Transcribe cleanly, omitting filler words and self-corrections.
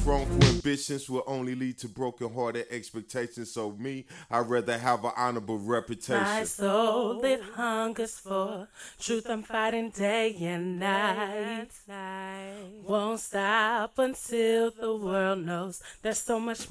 wrongful ambitions will only lead to broken-hearted expectations. So me, I'd rather have an honorable reputation. My soul, it hungers for truth. I'm fighting day and night. Won't stop until the world knows there's so much